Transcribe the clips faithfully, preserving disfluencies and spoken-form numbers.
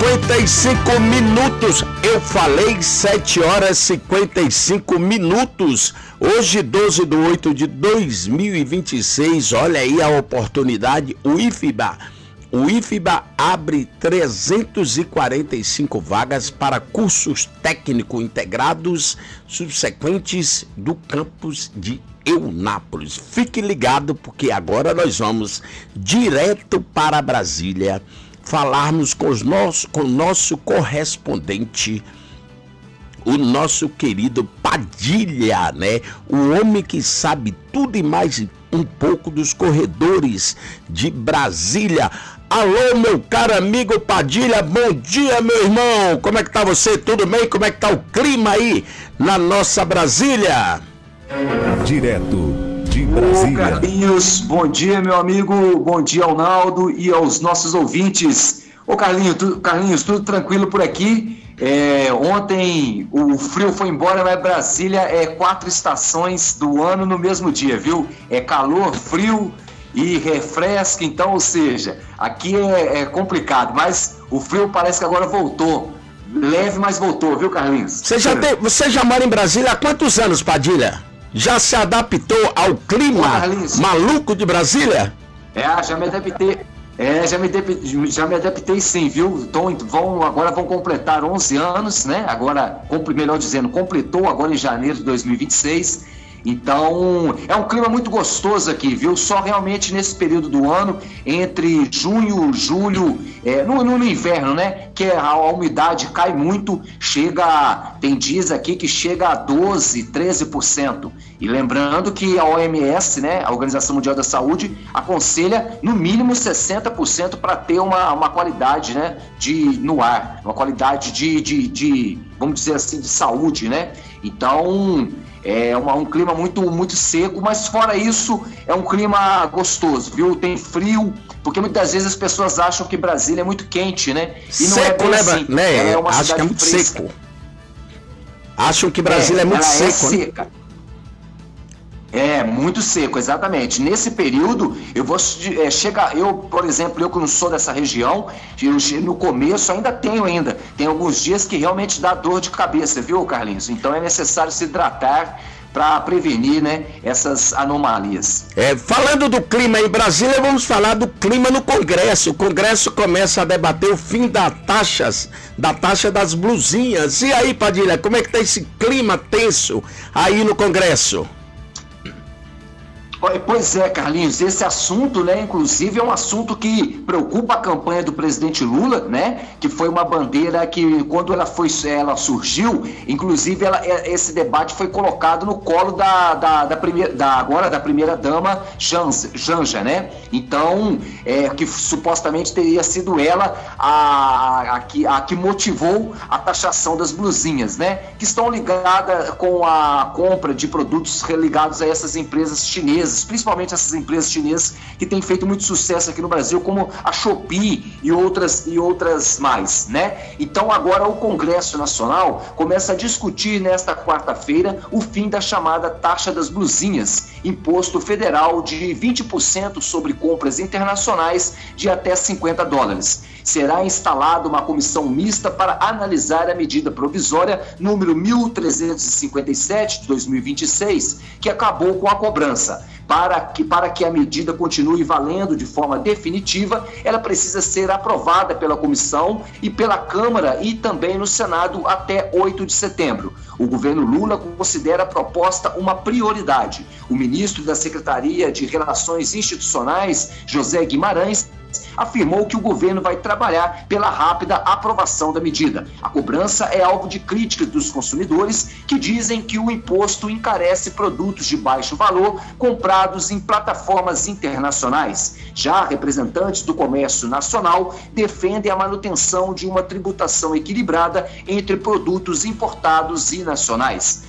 cinquenta e cinco minutos. Eu falei sete horas e cinquenta e cinco minutos. Hoje, doze de oito de dois mil e vinte e seis. Olha aí a oportunidade. O I F B A. O I F B A abre trezentas e quarenta e cinco vagas para cursos técnico integrados subsequentes do campus de Eunápolis. Fique ligado, porque agora nós vamos direto para Brasília falarmos com os nosso, com o nosso correspondente, o nosso querido Padilha, né? O homem que sabe tudo e mais um pouco dos corredores de Brasília. Alô, meu caro amigo Padilha, bom dia, meu irmão. Como é que tá você? Tudo bem? Como é que tá o clima aí na nossa Brasília? Direto de Brasília. Ô, Carlinhos, bom dia, meu amigo. Bom dia, Arnaldo, e aos nossos ouvintes. Ô, Carlinhos, tu, Carlinhos, tudo tranquilo por aqui? É, ontem o frio foi embora, mas Brasília é quatro estações do ano no mesmo dia, viu? É calor, frio e refresca, então, ou seja, aqui é, é complicado, mas o frio parece que agora voltou. Leve, mas voltou, viu, Carlinhos? Você já, tem, você já mora em Brasília há quantos anos, Padilha? Já se adaptou ao clima Ô, maluco de Brasília? É, já me adaptei. É, já me, adaptei, já me adaptei sim, viu? Então, vão, agora vão completar onze anos, né? Agora, melhor dizendo, completou agora em janeiro de dois mil e vinte e seis. Então, é um clima muito gostoso aqui, viu? Só realmente nesse período do ano, entre junho, julho, é, no, no inverno, né? Que a, a umidade cai muito, chega, tem dias aqui que chega a doze, treze por cento. E lembrando que a O M S, né, a Organização Mundial da Saúde, aconselha no mínimo sessenta por cento para ter uma, uma qualidade, né, de, no ar, uma qualidade de, de, de, vamos dizer assim, de saúde, né? Então, é uma, um clima muito, muito seco, mas fora isso, é um clima gostoso, viu? Tem frio, porque muitas vezes as pessoas acham que Brasília é muito quente, né? E não seco, é bem né, assim. Né? Ela é uma Acho que é muito fresca. Seco. Acham que Brasília é, é muito ela seco. É seca. Né? É, muito seco, exatamente. Nesse período, eu vou é, chegar, eu, por exemplo, eu que não sou dessa região, eu, no começo ainda tenho ainda, tem alguns dias que realmente dá dor de cabeça, viu, Carlinhos? Então é necessário se hidratar para prevenir, né, essas anomalias. É, falando do clima em Brasília, vamos falar do clima no Congresso. O Congresso começa a debater o fim das taxas, da taxa das blusinhas. E aí, Padilha, como é que tá esse clima tenso aí no Congresso? Pois é, Carlinhos, esse assunto, né, inclusive é um assunto que preocupa a campanha do presidente Lula, né, que foi uma bandeira que quando ela, foi, ela surgiu, inclusive ela, esse debate foi colocado no colo da, da, da, primeira, da agora da primeira dama Janja, né, então, é, que supostamente teria sido ela a, a, a, que, a que motivou a taxação das blusinhas, né, que estão ligadas com a compra de produtos ligados a essas empresas chinesas, principalmente essas empresas chinesas que têm feito muito sucesso aqui no Brasil, como a Shopee e outras, e outras mais, né? Então agora o Congresso Nacional começa a discutir nesta quarta-feira o fim da chamada taxa das blusinhas, imposto federal de vinte por cento sobre compras internacionais de até cinquenta dólares. Será instalada uma comissão mista para analisar a medida provisória número mil trezentos e cinquenta e sete de dois mil e vinte e seis, que acabou com a cobrança. Para que, para que a medida continue valendo de forma definitiva, ela precisa ser aprovada pela comissão e pela Câmara e também no Senado até oito de setembro. O governo Lula considera a proposta uma prioridade. O ministro da Secretaria de Relações Institucionais, José Guimarães, afirmou que o governo vai trabalhar pela rápida aprovação da medida. A cobrança é alvo de críticas dos consumidores que dizem que o imposto encarece produtos de baixo valor comprados em plataformas internacionais. Já representantes do comércio nacional defendem a manutenção de uma tributação equilibrada entre produtos importados e nacionais.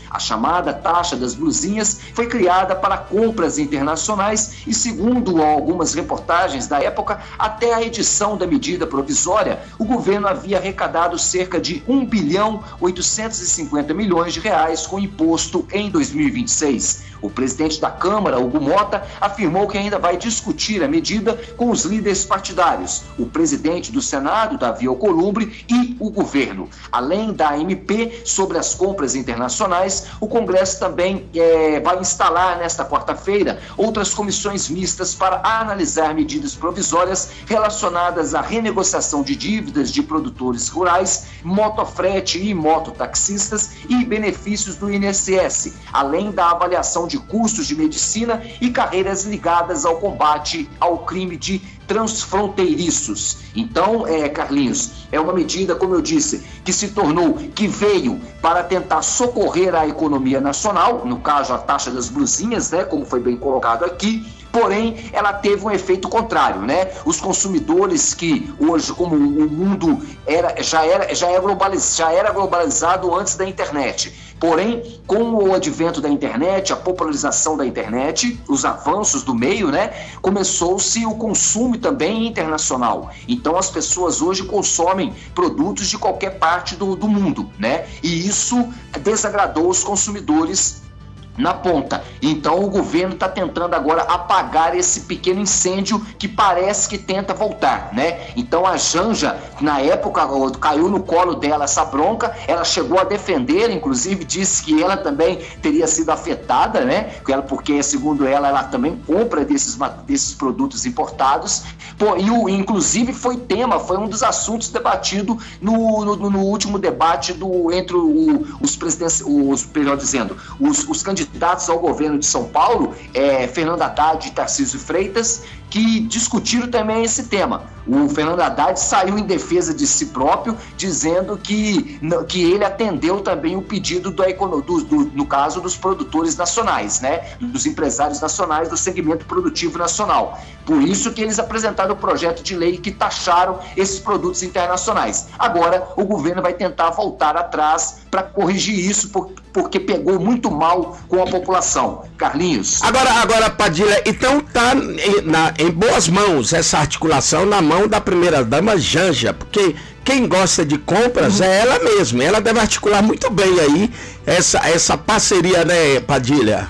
A chamada taxa das blusinhas foi criada para compras internacionais e, segundo algumas reportagens da época, até a edição da medida provisória, o governo havia arrecadado cerca de um bilhão oitocentos e cinquenta milhões de reais com imposto em dois mil e vinte e seis. O presidente da Câmara, Hugo Mota, afirmou que ainda vai discutir a medida com os líderes partidários, o presidente do Senado, Davi Alcolumbre, e o governo. Além da M P sobre as compras internacionais, o Congresso também é, vai instalar nesta quarta-feira outras comissões mistas para analisar medidas provisórias relacionadas à renegociação de dívidas de produtores rurais, motofrete e mototaxistas e benefícios do I N S S, além da avaliação de custos de medicina e carreiras ligadas ao combate ao crime de transfronteiriços. Então, é, Carlinhos, é uma medida, como eu disse, que se tornou, que veio para tentar socorrer a economia nacional, no caso a taxa das blusinhas, né, como foi bem colocado aqui, porém ela teve um efeito contrário, né? Os consumidores que hoje, como o mundo era, já, era, já, era globaliz, já era globalizado antes da internet, porém com o advento da internet, a popularização da internet, os avanços do meio, né, começou-se o consumo também internacional. Então as pessoas hoje consomem produtos de qualquer parte do, do mundo, né? E isso desagradou os consumidores na ponta. Então o governo está tentando agora apagar esse pequeno incêndio que parece que tenta voltar, né? Então a Janja, na época, caiu no colo dela essa bronca, ela chegou a defender, inclusive disse que ela também teria sido afetada, né? Porque, segundo ela, ela também compra desses, desses produtos importados. Pô, e o, inclusive foi tema, foi um dos assuntos debatido no, no, no último debate do, entre o, os presidentes, os, melhor dizendo, os, os candidatos ao governo de São Paulo, é, Fernando Haddad e Tarcísio Freitas, que discutiram também esse tema. O Fernando Haddad saiu em defesa de si próprio, dizendo que, que ele atendeu também o pedido do, do, do, no caso dos produtores nacionais, né? Dos empresários nacionais do segmento produtivo nacional. Por isso que eles apresentaram o projeto de lei que taxaram esses produtos internacionais. Agora o governo vai tentar voltar atrás para corrigir isso, porque pegou muito mal com a população. Carlinhos. Agora, agora Padilha, então tá em, na, em boas mãos essa articulação na mão da primeira-dama Janja, porque quem gosta de compras uhum. é ela mesma. Ela deve articular muito bem aí essa, essa parceria, né, Padilha?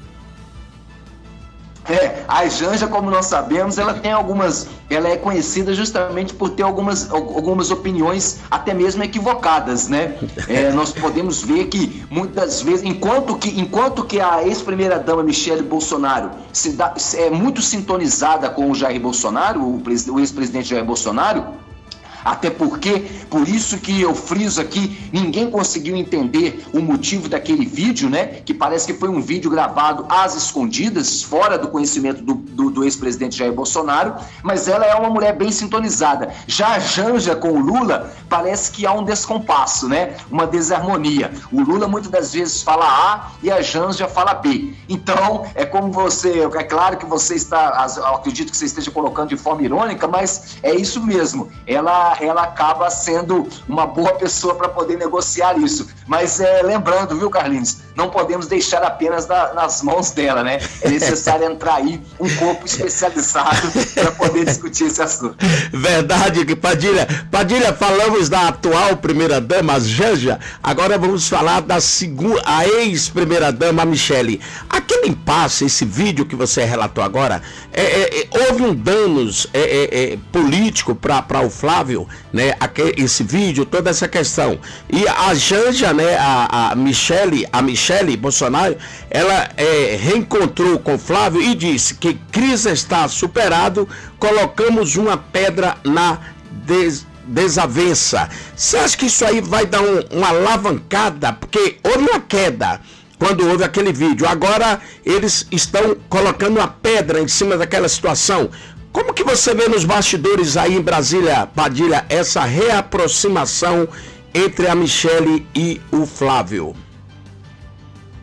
É, a Janja, como nós sabemos, ela tem algumas, ela é conhecida justamente por ter algumas, algumas opiniões até mesmo equivocadas, né? É, nós podemos ver que muitas vezes, enquanto que, enquanto que a ex-primeira-dama Michele Bolsonaro se dá, é muito sintonizada com o Jair Bolsonaro, o, o ex-presidente Jair Bolsonaro, até porque, por isso que eu friso aqui, ninguém conseguiu entender o motivo daquele vídeo, né? Que parece que foi um vídeo gravado às escondidas, fora do conhecimento do, do, do ex-presidente Jair Bolsonaro, mas ela é uma mulher bem sintonizada. Já a Janja com o Lula, parece que há um descompasso, né? Uma desarmonia. O Lula muitas das vezes fala A e a Janja fala B. Então, é como você, é claro que você está, eu acredito que você esteja colocando de forma irônica, mas é isso mesmo. Ela ela acaba sendo uma boa pessoa para poder negociar isso. Mas é, lembrando, viu, Carlinhos, não podemos deixar apenas na, nas mãos dela, né? É necessário entrar aí um corpo especializado para poder discutir esse assunto. Verdade, Padilha. Padilha, falamos da atual primeira-dama, Janja, agora vamos falar da segunda, a ex-primeira-dama, Michele. Aquele impasse, esse vídeo que você relatou agora, é, é, é, houve um danos é, é, é, político para o Flávio, né, aquele, esse vídeo, toda essa questão. E a Janja, né, a, a Michele, a Michele Bolsonaro, ela é, reencontrou com Flávio e disse que crise está superado, colocamos uma pedra na des, desavença. Você acha que isso aí vai dar um, uma alavancada? Porque houve uma queda quando houve aquele vídeo. Agora eles estão colocando uma pedra em cima daquela situação. Como que você vê nos bastidores aí em Brasília, Padilha, essa reaproximação entre a Michele e o Flávio?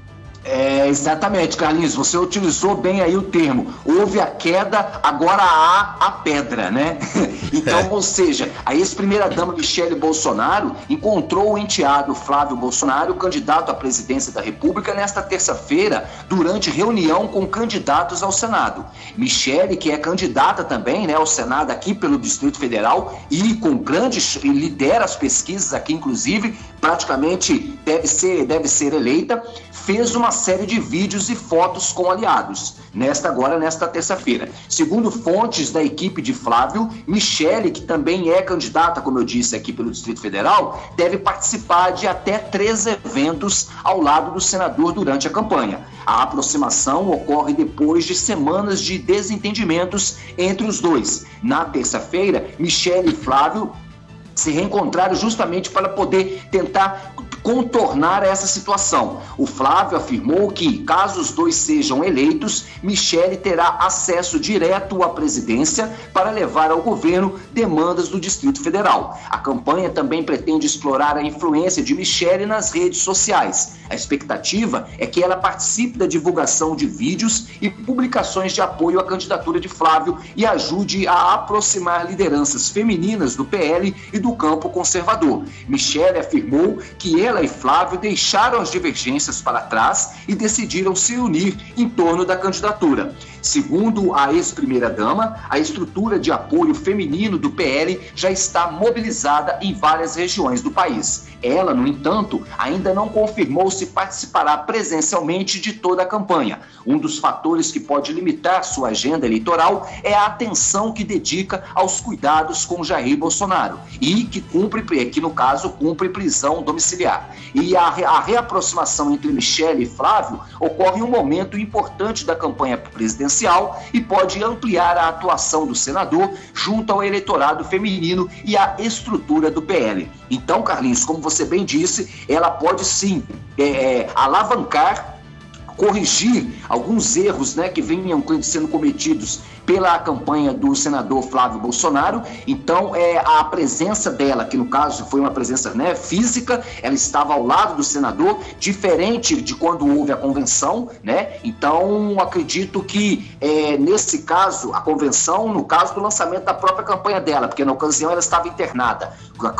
É, exatamente, Carlinhos, você utilizou bem aí o termo. Houve a queda, agora há a pedra, né? Então, é. ou seja, a ex-primeira-dama Michele Bolsonaro encontrou o enteado Flávio Bolsonaro, candidato à presidência da República, nesta terça-feira, durante reunião com candidatos ao Senado. Michele, que é candidata também, né, ao Senado aqui pelo Distrito Federal e com grandes, e lidera as pesquisas aqui, inclusive, praticamente deve ser, deve ser eleita, fez uma série de vídeos e fotos com aliados, nesta agora, nesta terça-feira. Segundo fontes da equipe de Flávio, Michele, que também é candidata, como eu disse, aqui pelo Distrito Federal, deve participar de até três eventos ao lado do senador durante a campanha. A aproximação ocorre depois de semanas de desentendimentos entre os dois. Na terça-feira, Michele e Flávio se reencontraram justamente para poder tentar contornar essa situação. O Flávio afirmou que, caso os dois sejam eleitos, Michele terá acesso direto à presidência para levar ao governo demandas do Distrito Federal. A campanha também pretende explorar a influência de Michele nas redes sociais. A expectativa é que ela participe da divulgação de vídeos e publicações de apoio à candidatura de Flávio e ajude a aproximar lideranças femininas do P L e do campo conservador. Michele afirmou que ela e Flávio deixaram as divergências para trás e decidiram se unir em torno da candidatura. Segundo a ex-primeira-dama, a estrutura de apoio feminino do P L já está mobilizada em várias regiões do país. Ela, no entanto, ainda não confirmou se participará presencialmente de toda a campanha. Um dos fatores que pode limitar sua agenda eleitoral é a atenção que dedica aos cuidados com Jair Bolsonaro e que cumpre, que no caso, cumpre prisão domiciliar. E a, a reaproximação entre Michele e Flávio ocorre em um momento importante da campanha presidencial e pode ampliar a atuação do senador junto ao eleitorado feminino e à estrutura do P L. Então, Carlinhos, como você bem disse, ela pode sim é, alavancar, corrigir alguns erros, né, que venham sendo cometidos pela campanha do senador Flávio Bolsonaro. Então, é, a presença dela, que no caso foi uma presença, né, física, ela estava ao lado do senador, diferente de quando houve a convenção, né? Então, acredito que é, nesse caso, a convenção, no caso do lançamento da própria campanha dela, porque na ocasião ela estava internada,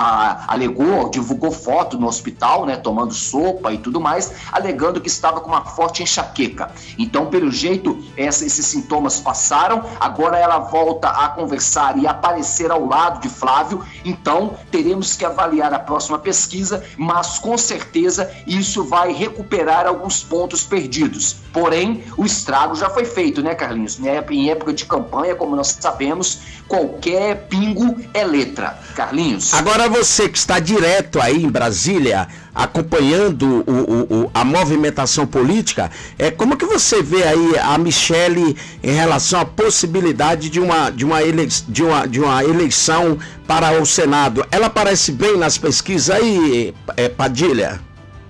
alegou, divulgou foto no hospital, né, tomando sopa e tudo mais, alegando que estava com uma forte enxaqueca. Então, pelo jeito, essa, esses sintomas passaram. Agora ela volta a conversar e aparecer ao lado de Flávio, então teremos que avaliar a próxima pesquisa, mas com certeza isso vai recuperar alguns pontos perdidos. Porém, o estrago já foi feito, né, Carlinhos? Em época de campanha, como nós sabemos, qualquer pingo é letra. Carlinhos? Agora você que está direto aí em Brasília, acompanhando o, o, o, a movimentação política, é, como que você vê aí a Michele em relação à possibilidade de uma, de uma, ele, de uma, de uma eleição para o Senado? Ela aparece bem nas pesquisas aí, é, Padilha?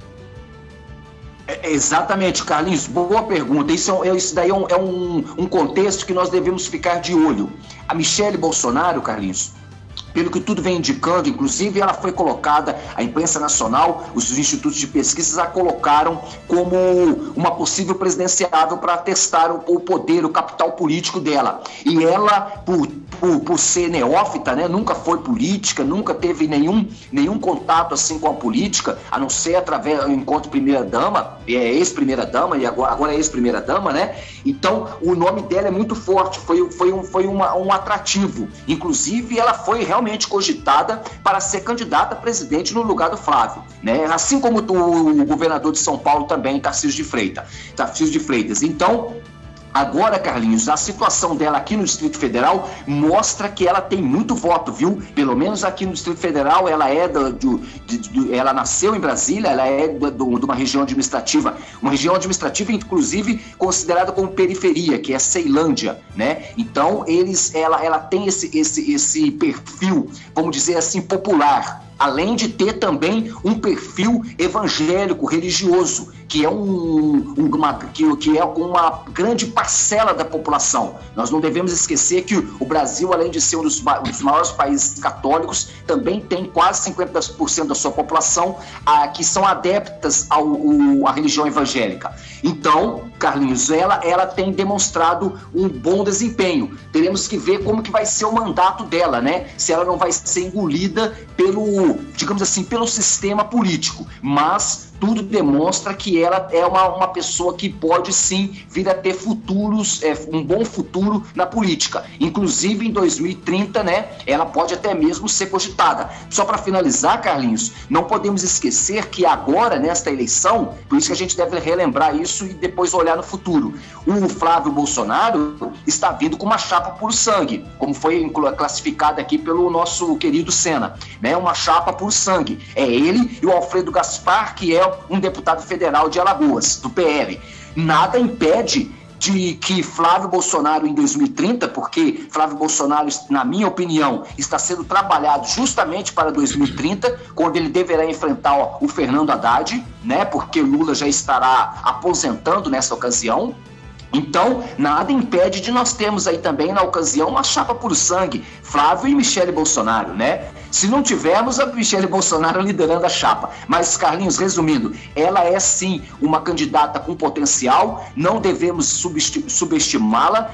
É, exatamente, Carlinhos, boa pergunta. Isso, é, isso daí é, um, é um, um contexto que nós devemos ficar de olho. A Michele Bolsonaro, Carlinhos, pelo que tudo vem indicando, inclusive ela foi colocada, a imprensa nacional, os institutos de pesquisas a colocaram como uma possível presidenciável para testar o, o poder, o capital político dela. E ela, por, por, por ser neófita, né, nunca foi política, nunca teve nenhum, nenhum contato assim com a política, a não ser através do encontro primeira-dama, é ex-primeira-dama e agora, agora é ex-primeira-dama, né? Então, o nome dela é muito forte, foi, foi, um, foi uma, um atrativo. Inclusive, ela foi realmente cogitada para ser candidata a presidente no lugar do Flávio, né? Assim como o, o governador de São Paulo também, Tarcísio de Freitas. Tarcísio de Freitas. Então, agora, Carlinhos, a situação dela aqui no Distrito Federal mostra que ela tem muito voto, viu? Pelo menos aqui no Distrito Federal, ela é do, do, do, do ela nasceu em Brasília, ela é do, do, de uma região administrativa, uma região administrativa, inclusive, considerada como periferia, que é Ceilândia, né? Então, eles, ela, ela tem esse, esse, esse perfil, vamos dizer assim, popular. além de ter também um perfil evangélico, religioso, que é, um, uma, que, que é uma grande parcela da população. Nós não devemos esquecer que o Brasil, além de ser um dos, um dos maiores países católicos, também tem quase cinquenta por cento da sua população a, que são adeptas ao, ao, à religião evangélica. Então, Carlinhos, ela, ela tem demonstrado um bom desempenho. Teremos que ver como que vai ser o mandato dela, né? Se ela não vai ser engolida pelo, digamos assim, pelo sistema político. Mas tudo demonstra que ela é uma, uma pessoa que pode sim vir a ter futuros, é, um bom futuro na política. Inclusive em dois mil e trinta, né, ela pode até mesmo ser cogitada. Só para finalizar, Carlinhos, não podemos esquecer que agora, nesta eleição, por isso que a gente deve relembrar isso e depois olhar no futuro, o Flávio Bolsonaro está vindo com uma chapa por sangue, como foi classificada aqui pelo nosso querido Senna, né, uma chapa por sangue. É ele e o Alfredo Gaspar, que é um deputado federal de Alagoas, do P L. Nada impede de que Flávio Bolsonaro em dois mil e trinta, porque Flávio Bolsonaro, na minha opinião, está sendo trabalhado justamente para dois mil e trinta, quando ele deverá enfrentar ó, o Fernando Haddad, né, porque Lula já estará aposentando nessa ocasião. Então, nada impede de nós termos aí também, na ocasião, uma chapa por sangue, Flávio e Michele Bolsonaro, né? Se não tivermos a Michele Bolsonaro liderando a chapa. Mas, Carlinhos, resumindo, ela é sim uma candidata com potencial, não devemos subestimá-la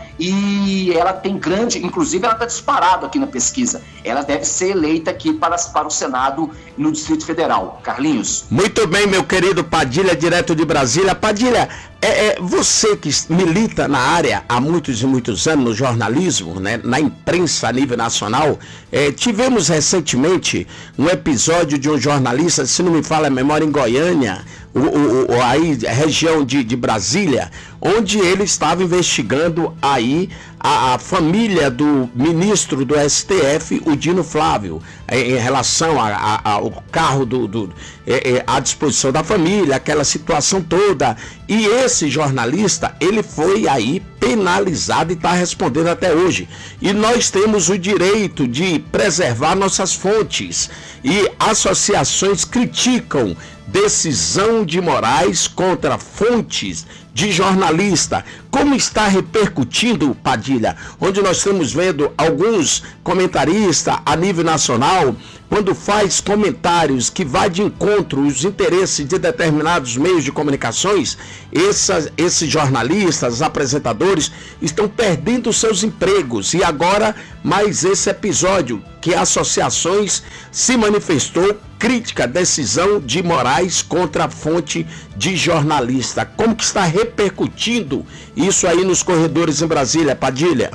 e ela tem grande, inclusive ela está disparada aqui na pesquisa, ela deve ser eleita aqui para, para o Senado no Distrito Federal. Carlinhos. Muito bem, meu querido Padilha, direto de Brasília. Padilha, é, é você que milita na área há muitos e muitos anos, no jornalismo, né, na imprensa a nível nacional, é, tivemos recentemente um episódio de um jornalista, se não me falha a memória, em Goiânia, o, o, o, aí, região de, de Brasília, onde ele estava investigando aí a, a família do ministro do S T F, o Dino Flávio, em, em relação a, a, ao carro do, do, é, é, à disposição da família, aquela situação toda. E esse jornalista, ele foi aí penalizado e está respondendo até hoje. E nós temos o direito de preservar nossas fontes. E associações criticam decisão de Moraes contra fontes de jornalista. Como está repercutindo, Padilha, onde nós estamos vendo alguns comentaristas a nível nacional, quando faz comentários que vai de encontro aos interesses de determinados meios de comunicações, essas, esses jornalistas, apresentadores, estão perdendo seus empregos. E agora, mais esse episódio, que associações se manifestou crítica à decisão de Moraes contra a fonte de jornalista. Como que está repercutindo isso aí nos corredores em Brasília, Padilha?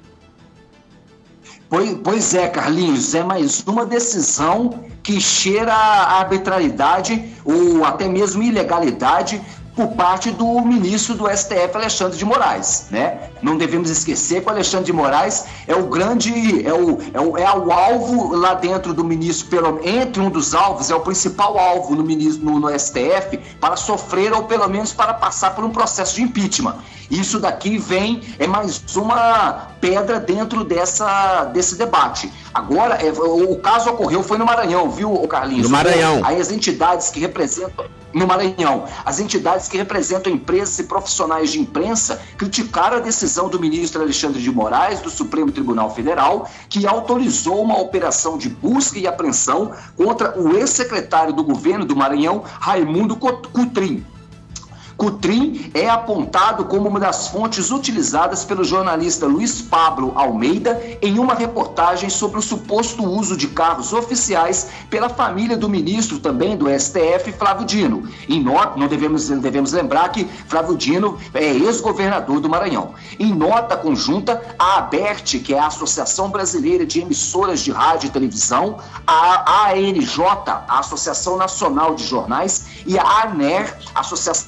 Pois, pois é, Carlinhos, é mais uma decisão que cheira a arbitrariedade ou até mesmo ilegalidade por parte do ministro do S T F, Alexandre de Moraes, né? Não devemos esquecer que o Alexandre de Moraes é o grande, é o, é o, é o alvo lá dentro do ministro, pelo, entre um dos alvos, é o principal alvo no, ministro, no, no S T F para sofrer ou pelo menos para passar por um processo de impeachment. Isso daqui vem, é mais uma pedra dentro dessa, desse debate. Agora, é, o, o caso ocorreu, foi no Maranhão, viu, Carlinhos? No Maranhão. Aí as entidades que representam, no Maranhão, as entidades que representam empresas e profissionais de imprensa criticaram a decisão do ministro Alexandre de Moraes, do Supremo Tribunal Federal, que autorizou uma operação de busca e apreensão contra o ex-secretário do governo do Maranhão, Raimundo Cotrim. Cotrim é apontado como uma das fontes utilizadas pelo jornalista Luiz Pablo Almeida em uma reportagem sobre o suposto uso de carros oficiais pela família do ministro também do S T F, Flávio Dino. Em nota, não devemos, devemos lembrar que Flávio Dino é ex-governador do Maranhão. Em nota conjunta, a ABERT, que é a Associação Brasileira de Emissoras de Rádio e Televisão, a A N J, a Associação Nacional de Jornais, e a ANER, Associação Nacional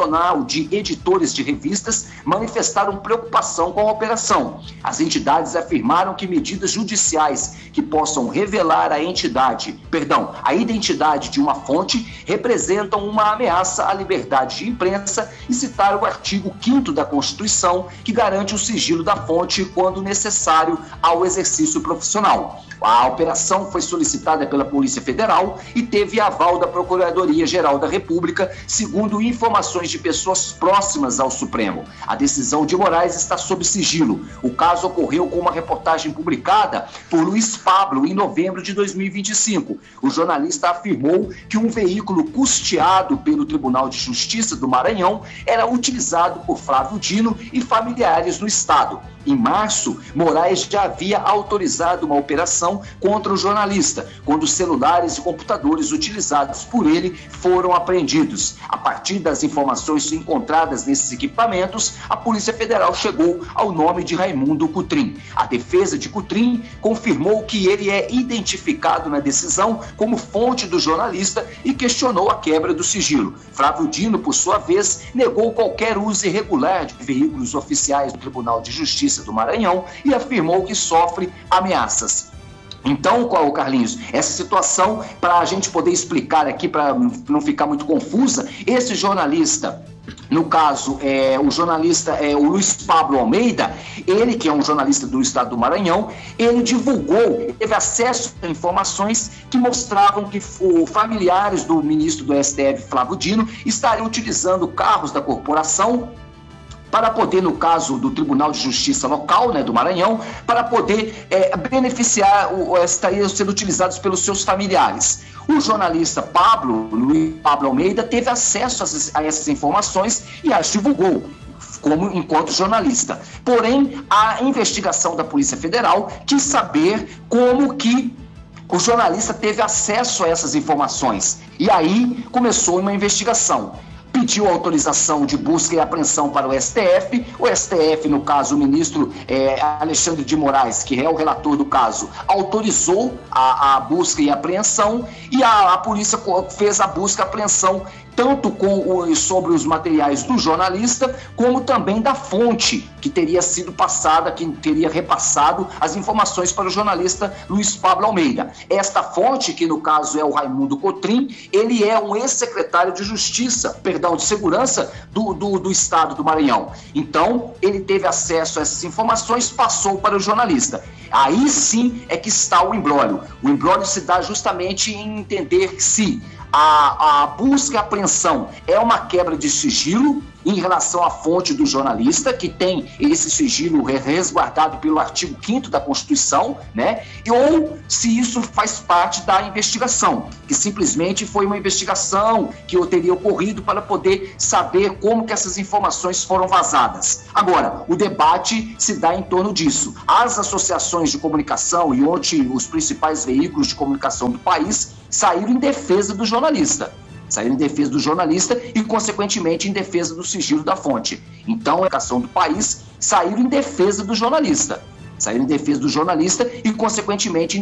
Nacional de Editores de Revistas manifestaram preocupação com a operação. As entidades afirmaram que medidas judiciais que possam revelar a entidade, perdão, a identidade de uma fonte representam uma ameaça à liberdade de imprensa e citaram o artigo quinto da Constituição, que garante o sigilo da fonte quando necessário ao exercício profissional. A operação foi solicitada pela Polícia Federal e teve aval da Procuradoria-Geral da República, segundo informações de pessoas próximas ao Supremo. A decisão de Moraes está sob sigilo. O caso ocorreu com uma reportagem publicada por Luiz Pablo em novembro de dois mil e vinte e cinco. O jornalista afirmou que um veículo custeado pelo Tribunal de Justiça do Maranhão era utilizado por Flávio Dino e familiares no estado. Em março, Moraes já havia autorizado uma operação contra o jornalista, quando os celulares e computadores utilizados por ele foram apreendidos. A partir das informações encontradas nesses equipamentos, a Polícia Federal chegou ao nome de Raimundo Cotrim. A defesa de Cotrim confirmou que ele é identificado na decisão como fonte do jornalista e questionou a quebra do sigilo. Flávio Dino, por sua vez, negou qualquer uso irregular de veículos oficiais do Tribunal de Justiça do Maranhão e afirmou que sofre ameaças. Então, qual, Carlinhos, essa situação, para a gente poder explicar aqui, para não ficar muito confusa, esse jornalista, no caso, é, o jornalista é, o Luiz Pablo Almeida, ele que é um jornalista do estado do Maranhão, ele divulgou, teve acesso a informações que mostravam que os familiares do ministro do S T F, Flávio Dino, estariam utilizando carros da corporação para poder, no caso do Tribunal de Justiça local, né, do Maranhão, para poder é, beneficiar, o, estariam sendo utilizados pelos seus familiares. O jornalista Pablo, Luiz Pablo Almeida, teve acesso a, a essas informações e as divulgou como enquanto jornalista. Porém, a investigação da Polícia Federal quis saber como que o jornalista teve acesso a essas informações. E aí começou uma investigação. Pediu autorização de busca e apreensão para o S T F. O S T F, no caso, o ministro é, Alexandre de Moraes, que é o relator do caso, autorizou a, a busca e apreensão e a, a polícia fez a busca e apreensão tanto com o, sobre os materiais do jornalista, como também da fonte que teria sido passada, que teria repassado as informações para o jornalista Luiz Pablo Almeida. Esta fonte, que no caso é o Raimundo Cotrim, ele é um ex-secretário de Justiça, perdão, de Segurança do, do, do Estado do Maranhão. Então, ele teve acesso a essas informações, passou para o jornalista. Aí sim é que está o imbróglio. O imbróglio se dá justamente em entender que se A, a busca e apreensão é uma quebra de sigilo em relação à fonte do jornalista, que tem esse sigilo resguardado pelo artigo quinto da Constituição, né? Ou se isso faz parte da investigação, que simplesmente foi uma investigação que teria ocorrido para poder saber como que essas informações foram vazadas. Agora, o debate se dá em torno disso. As associações de comunicação e ontem os principais veículos de comunicação do país saíram em defesa do jornalista. Saíram em defesa do jornalista e, consequentemente, em defesa do sigilo da fonte. Então, a comunicação do país saíram em defesa do jornalista. Saíram em defesa do jornalista e, consequentemente, em